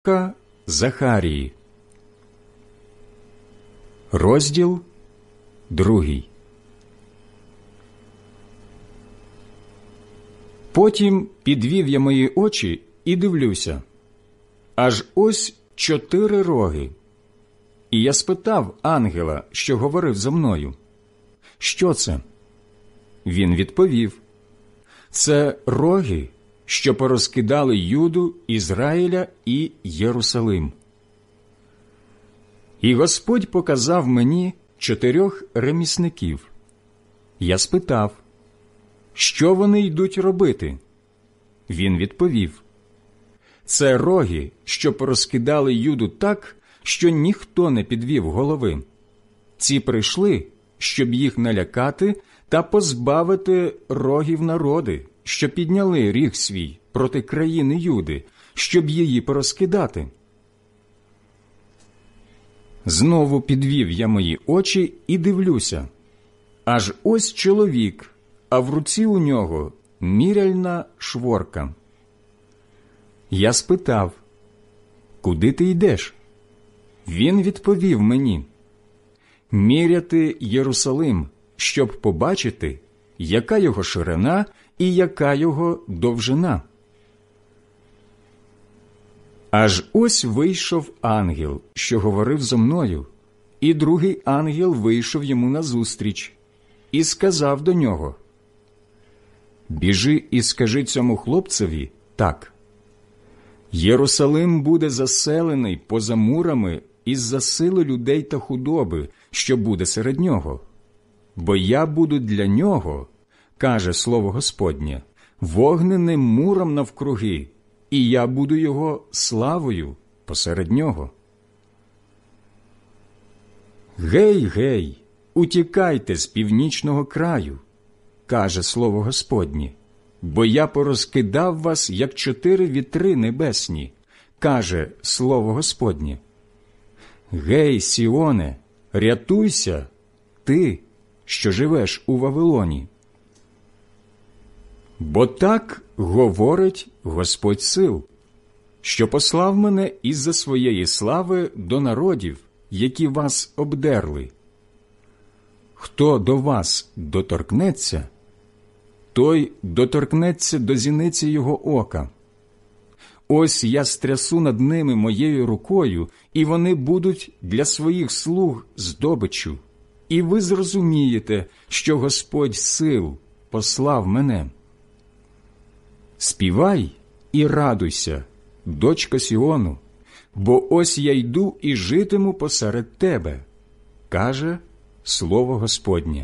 Захарії. Розділ 2. Потім підвів я мої очі і дивлюся. Аж ось 4 роги. І я спитав ангела, що говорив зо мною: «Що це?» Він відповів: «Це роги, що порозкидали Юду, Ізраїля і Єрусалим». І Господь показав мені 4 ремісників. Я спитав: «Що вони йдуть робити?» Він відповів: «Це роги, що порозкидали Юду так, що ніхто не підвів голови. Ці прийшли, щоб їх налякати та позбавити рогів народи, що підняли ріг свій проти країни Юди, щоб її порозкидати». Знову підвів я мої очі і дивлюся. Аж ось чоловік, а в руці у нього міряльна шворка. Я спитав: «Куди ти йдеш?» Він відповів мені: «Міряти Єрусалим, щоб побачити, яка його ширина і яка його довжина». Аж ось вийшов ангел, що говорив зо мною, і другий ангел вийшов йому назустріч і сказав до нього: «Біжи і скажи цьому хлопцеві так: Єрусалим буде заселений поза мурами із-за сили людей та худоби, що буде серед нього. Бо я буду для нього, каже слово Господнє, вогненим муром навкруги, і я буду його славою посеред нього». «Гей, гей, утікайте з північного краю, каже слово Господнє, бо я порозкидав вас, як 4 вітри небесні, каже слово Господнє. Гей, Сіоне, рятуйся, ти, що живеш у Вавилоні. Бо так говорить Господь сил, що послав мене із-за своєї слави до народів, які вас обдерли. Хто до вас доторкнеться, той доторкнеться до зіниці його ока. Ось я стрясу над ними моєю рукою, і вони будуть для своїх слуг здобиччю. І ви зрозумієте, що Господь сил послав мене. Співай і радуйся, дочко Сіону, бо ось я йду і житиму посеред тебе, каже слово Господнє.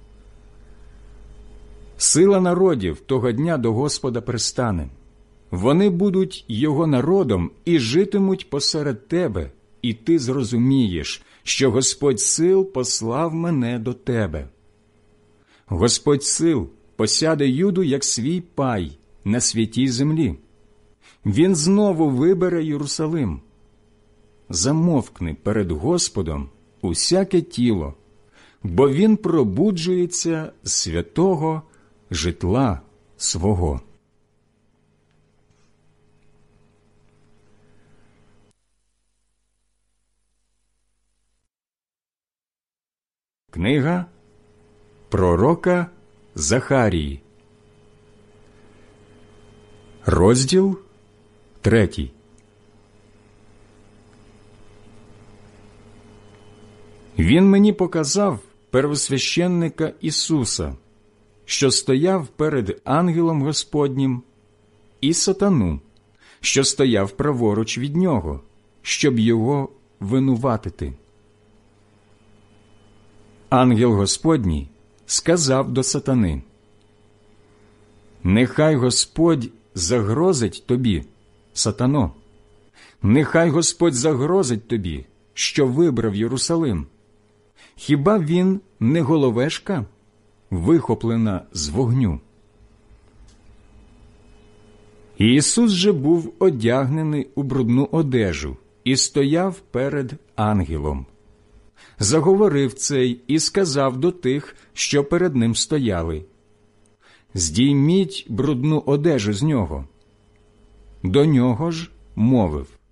Сила народів того дня до Господа пристане. Вони будуть його народом і житимуть посеред тебе, і ти зрозумієш, що Господь сил послав мене до тебе. Господь сил посяде Юду як свій пай на святій землі. Він знову вибере Єрусалим. Замовкни перед Господом усяке тіло, бо він пробуджується з святого житла свого. Книга пророка Захарії. Розділ 3. Він мені показав первосвященника Ісуса, що стояв перед ангелом Господнім, і сатану, що стояв праворуч від нього, щоб його винуватити. Ангел Господній сказав до сатани: «Нехай Господь загрозить тобі, сатано, нехай Господь загрозить тобі, що вибрав Єрусалим. Хіба він не головешка, вихоплена з вогню?» Ісус же був одягнений у брудну одежу і стояв перед ангелом. Заговорив цей і сказав до тих, що перед ним стояли: «Здійміть брудну одежу з нього». До нього ж мовив: